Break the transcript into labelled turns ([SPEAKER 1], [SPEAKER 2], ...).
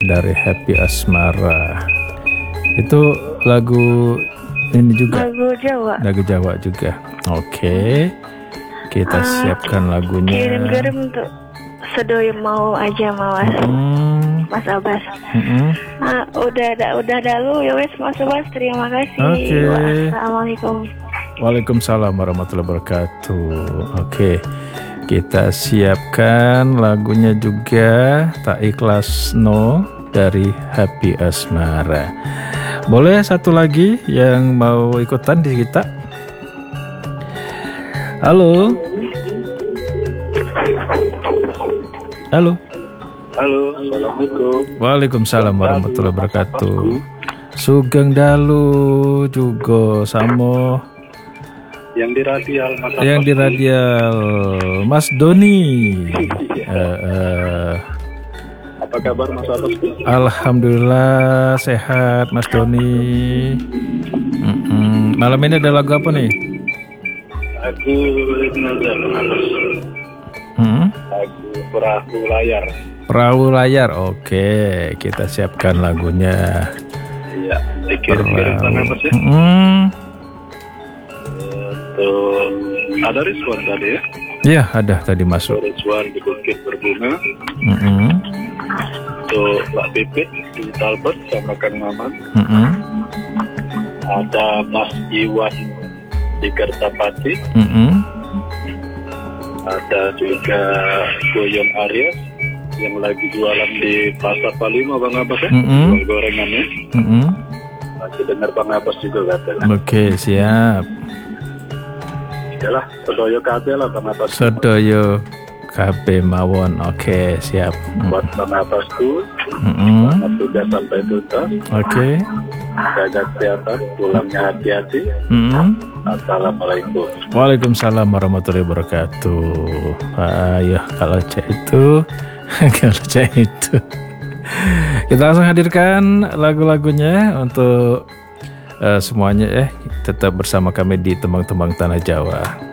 [SPEAKER 1] dari Happy Asmara. Itu lagu ini juga. Lagu Jawa juga. Oke. Kita siapkan lagunya.
[SPEAKER 2] Kirim tuh sedoyo mau aja Mas. Mas Abbas. Udah dalu ya wes Mas Abbas, terima kasih. Assalamualaikum.
[SPEAKER 1] Waalaikumsalam warahmatullahi wabarakatuh. Oke. Kita siapkan lagunya juga, Tak Ikhlas No dari Happy Asmara. Boleh satu lagi yang mau ikutan di kita? Halo. Halo.
[SPEAKER 3] Assalamualaikum.
[SPEAKER 1] Waalaikumsalam warahmatullahi wabarakatuh. Sugeng dalu juga samo.
[SPEAKER 3] Yang di radial
[SPEAKER 1] Mas Doni.
[SPEAKER 3] Apa kabar Mas Abbas?
[SPEAKER 1] Alhamdulillah sehat Mas Doni. Malam ini ada lagu apa nih?
[SPEAKER 3] Lagu Perahu Layar. Oke, kita siapkan lagunya.
[SPEAKER 1] Iya,
[SPEAKER 3] kirim Abbas ya. Ada respon tadi ya?
[SPEAKER 1] Iya, ada tadi masuk.
[SPEAKER 3] Respon di Bukit Berbunga. Untuk Mbak Pipit di Talbot sama Kang Maman. Ada Mas Iwan di Kertapati. Ada juga Goyong Aries yang lagi jualan di Pasar Palima Bang Abbas ya. Jual gorengannya. Masih dengar Bang Abbas juga katanya.
[SPEAKER 1] Oke, siap.
[SPEAKER 3] Yalah, sedoyo KB lah Bang Abbas.
[SPEAKER 1] Sedoyo KB mawon. Oke, siap.
[SPEAKER 3] Buat Bang Abbas tuh, selamat tugas sampai tuntas.
[SPEAKER 1] Oke.
[SPEAKER 3] Jaga kesehatan, pulangnya hati-hati. Assalamualaikum.
[SPEAKER 1] Waalaikumsalam warahmatullahi wabarakatuh. Ayo, kalau cek itu, kita langsung hadirkan lagu-lagunya untuk semuanya. Tetap bersama kami di Tembang-Tembang Tanah Jawa.